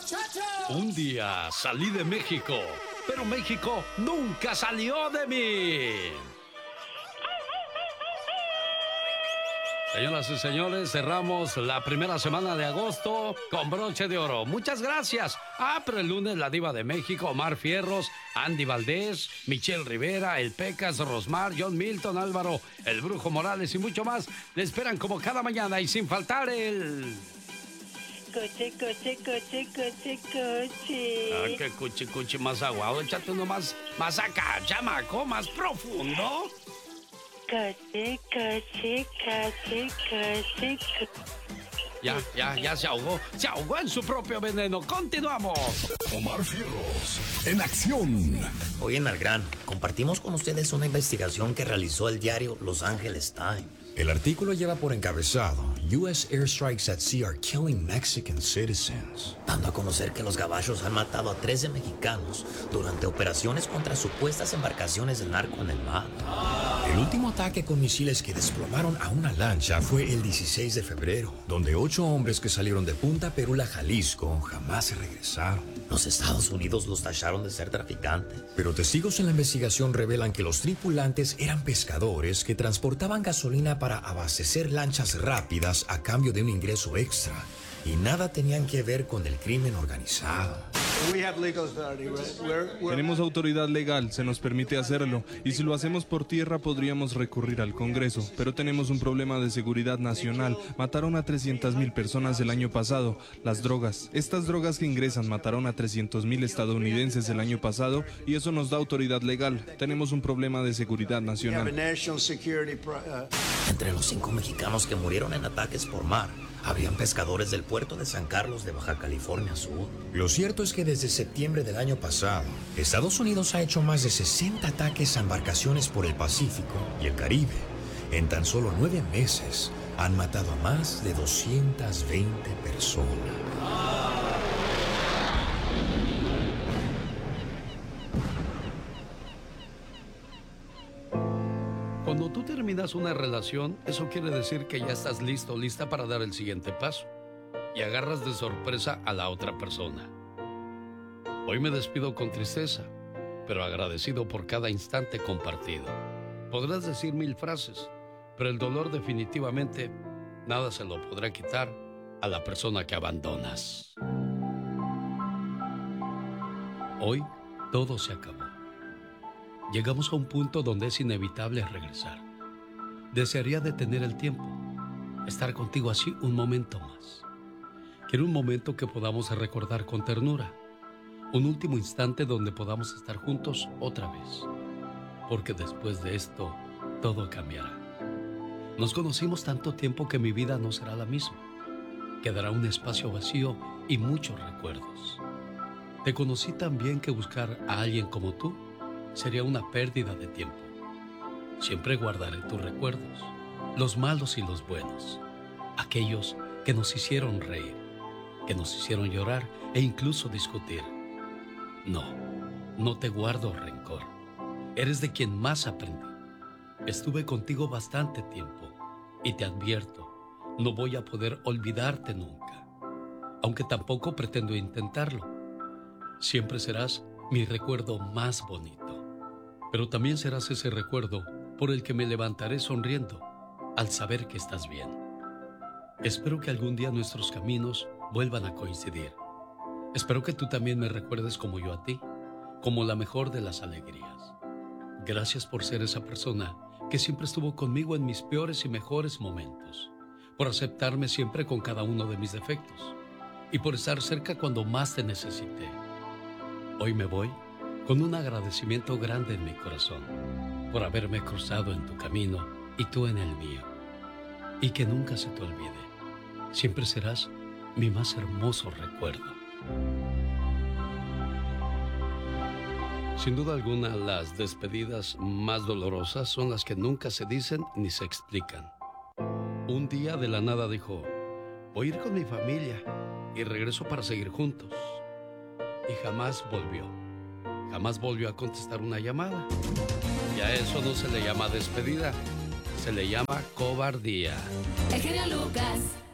Un día salí de México, pero México nunca salió de mí. Señoras y señores, cerramos la primera semana de agosto con broche de oro. Muchas gracias. Pero el lunes la Diva de México, Omar Fierros, Andy Valdés, Michelle Rivera, El Pecas, Rosmar, John Milton, Álvaro, El Brujo Morales y mucho más le esperan como cada mañana y sin faltar el... Coche. Qué cuchi más aguado. Échate uno más acá, chamaco, más profundo. Coche. Ya se ahogó en su propio veneno. Continuamos. Omar Fierros, en acción. Hoy en Al Grano, compartimos con ustedes una investigación que realizó el diario Los Angeles Times. El artículo lleva por encabezado U.S. airstrikes at sea are killing Mexican citizens, dando a conocer que los gabachos han matado a 13 mexicanos durante operaciones contra supuestas embarcaciones del narco en el mar. El último ataque con misiles que desplomaron a una lancha fue el 16 de febrero, donde 8 hombres que salieron de Punta Perula, Jalisco, jamás se regresaron. Los Estados Unidos los tacharon de ser traficantes. Pero testigos en la investigación revelan que los tripulantes eran pescadores que transportaban gasolina para abastecer lanchas rápidas a cambio de un ingreso extra, y nada tenían que ver con el crimen organizado. Tenemos autoridad legal, se nos permite hacerlo, y si lo hacemos por tierra podríamos recurrir al Congreso, pero tenemos un problema de seguridad nacional. Mataron a 300,000 personas el año pasado. Estas drogas que ingresan mataron a 300,000 estadounidenses el año pasado, y eso nos da autoridad legal. Tenemos un problema de seguridad nacional. Entre los 5 mexicanos que murieron en ataques por mar, habían pescadores del puerto de San Carlos de Baja California Sur. Lo cierto es que desde septiembre del año pasado, Estados Unidos ha hecho más de 60 ataques a embarcaciones por el Pacífico y el Caribe. En tan solo 9 meses, han matado a más de 220 personas. Cuando tú terminas una relación, eso quiere decir que ya estás listo, lista para dar el siguiente paso. Y agarras de sorpresa a la otra persona. Hoy me despido con tristeza, pero agradecido por cada instante compartido. Podrás decir 1000 frases, pero el dolor definitivamente nada se lo podrá quitar a la persona que abandonas. Hoy todo se acabó. Llegamos a un punto donde es inevitable regresar. Desearía detener el tiempo, estar contigo así un momento más. Quiero un momento que podamos recordar con ternura, un último instante donde podamos estar juntos otra vez, porque después de esto todo cambiará. Nos conocimos tanto tiempo que mi vida no será la misma. Quedará un espacio vacío y muchos recuerdos. Te conocí tan bien que buscar a alguien como tú sería una pérdida de tiempo. Siempre guardaré tus recuerdos, los malos y los buenos, aquellos que nos hicieron reír, que nos hicieron llorar e incluso discutir. No te guardo rencor. Eres de quien más aprendí. Estuve contigo bastante tiempo y te advierto, no voy a poder olvidarte nunca, aunque tampoco pretendo intentarlo. Siempre serás mi recuerdo más bonito. Pero también serás ese recuerdo por el que me levantaré sonriendo al saber que estás bien. Espero que algún día nuestros caminos vuelvan a coincidir. Espero que tú también me recuerdes como yo a ti, como la mejor de las alegrías. Gracias por ser esa persona que siempre estuvo conmigo en mis peores y mejores momentos, por aceptarme siempre con cada uno de mis defectos y por estar cerca cuando más te necesité. Hoy me voy con un agradecimiento grande en mi corazón por haberme cruzado en tu camino y tú en el mío. Y que nunca se te olvide, siempre serás mi más hermoso recuerdo. Sin duda alguna, las despedidas más dolorosas son las que nunca se dicen ni se explican. Un día de la nada dijo, voy a ir con mi familia y regreso para seguir juntos. Y jamás volvió. Jamás volvió a contestar una llamada. Y a eso no se le llama despedida, se le llama cobardía. El genio Lucas.